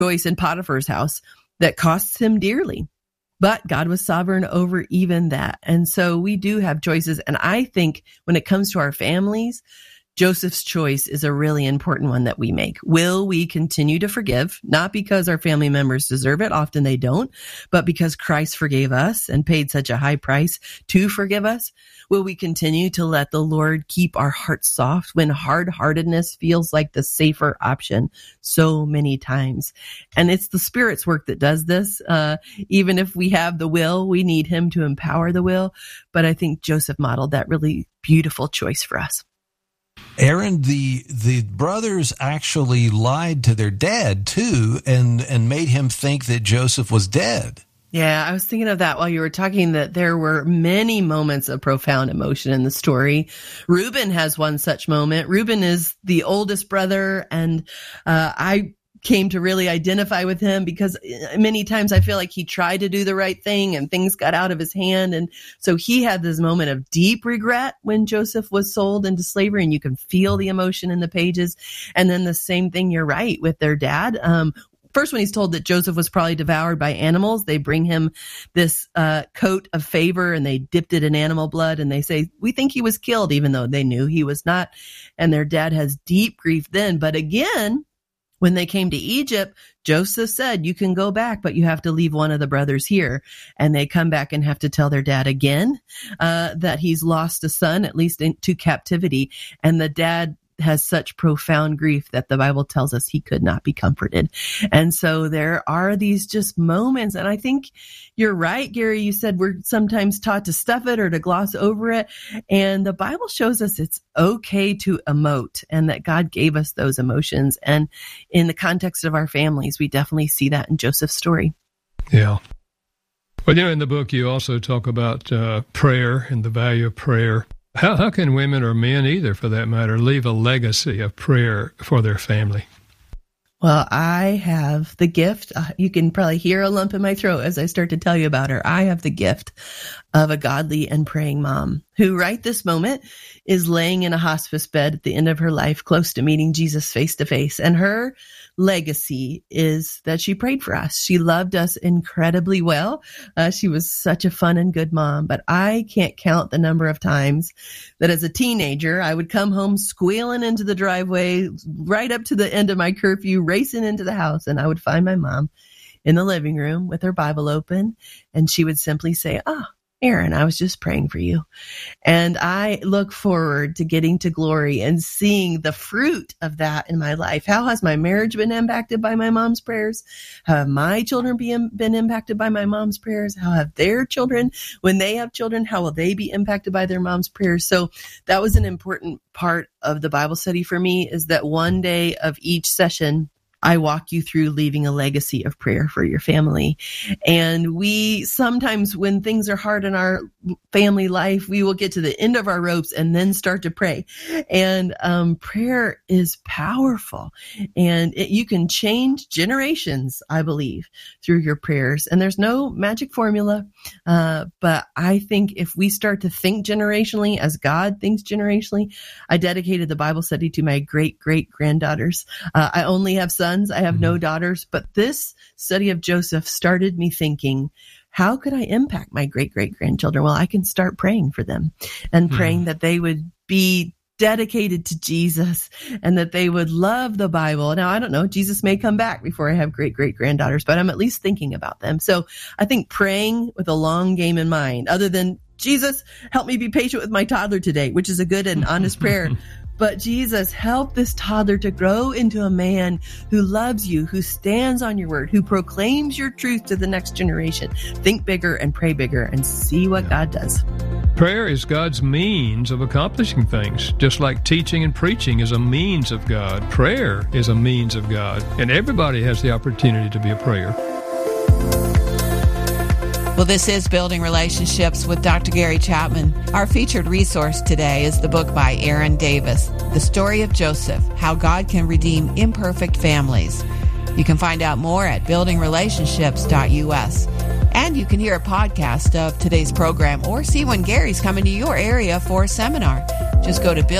choice in Potiphar's house that costs him dearly. But God was sovereign over even that. And so we do have choices. And I think when it comes to our families, Joseph's choice is a really important one that we make. Will we continue to forgive? Not because our family members deserve it. Often they don't, but because Christ forgave us and paid such a high price to forgive us. Will we continue to let the Lord keep our hearts soft when hard-heartedness feels like the safer option so many times? And it's the Spirit's work that does this. Even if we have the will, we need Him to empower the will. But I think Joseph modeled that really beautiful choice for us. Aaron, the brothers actually lied to their dad too, and made him think that Joseph was dead. Yeah, I was thinking of that while you were talking, that there were many moments of profound emotion in the story. Reuben has one such moment. Reuben is the oldest brother, and I came to really identify with him because many times I feel like he tried to do the right thing and things got out of his hand. And so he had this moment of deep regret when Joseph was sold into slavery, and you can feel the emotion in the pages. And then the same thing, you're right, with their dad. First, when he's told that Joseph was probably devoured by animals, they bring him this coat of favor and they dipped it in animal blood, and they say, we think he was killed, even though they knew he was not. And their dad has deep grief then. But again, when they came to Egypt, Joseph said, you can go back, but you have to leave one of the brothers here. And they come back and have to tell their dad again that he's lost a son, at least into captivity. And the dad has such profound grief that the Bible tells us he could not be comforted. And so there are these just moments. And I think you're right, Gary. You said we're sometimes taught to stuff it or to gloss over it. And the Bible shows us it's okay to emote, and that God gave us those emotions. And in the context of our families, we definitely see that in Joseph's story. Yeah. Well, in the book, you also talk about prayer and the value of prayer. How can women, or men either for that matter, leave a legacy of prayer for their family? Well, I have the gift. You can probably hear a lump in my throat as I start to tell you about her. I have the gift of a godly and praying mom who right this moment is laying in a hospice bed at the end of her life, close to meeting Jesus face to face. And her legacy is that she prayed for us. She loved us incredibly well. She was such a fun and good mom, but I can't count the number of times that as a teenager, I would come home squealing into the driveway right up to the end of my curfew, racing into the house, and I would find my mom in the living room with her Bible open, and she would simply say, Aaron, I was just praying for you. And I look forward to getting to glory and seeing the fruit of that in my life. How has my marriage been impacted by my mom's prayers? How have my children been impacted by my mom's prayers? How have their children, when they have children, how will they be impacted by their mom's prayers? So that was an important part of the Bible study for me, is that one day of each session, I walk you through leaving a legacy of prayer for your family. And we sometimes, when things are hard in our family life, we will get to the end of our ropes and then start to pray. And prayer is powerful, and you can change generations, I believe, through your prayers. And there's no magic formula, but I think if we start to think generationally as God thinks generationally. I dedicated the Bible study to my great-great-granddaughters. I only have sons. I have no daughters, but this study of Joseph started me thinking, how could I impact my great-great-grandchildren? Well, I can start praying for them and praying that they would be dedicated to Jesus and that they would love the Bible. Now, I don't know, Jesus may come back before I have great-great-granddaughters, but I'm at least thinking about them. So I think praying with a long game in mind, other than, Jesus, help me be patient with my toddler today, which is a good and honest prayer. But Jesus, help this toddler to grow into a man who loves you, who stands on your word, who proclaims your truth to the next generation. Think bigger and pray bigger and see what God does. Prayer is God's means of accomplishing things, just like teaching and preaching is a means of God. Prayer is a means of God, and everybody has the opportunity to be a prayer. Well, this is Building Relationships with Dr. Gary Chapman. Our featured resource today is the book by Aaron Davis, The Story of Joseph, How God Can Redeem Imperfect Families. You can find out more at buildingrelationships.us. And you can hear a podcast of today's program or see when Gary's coming to your area for a seminar. Just go to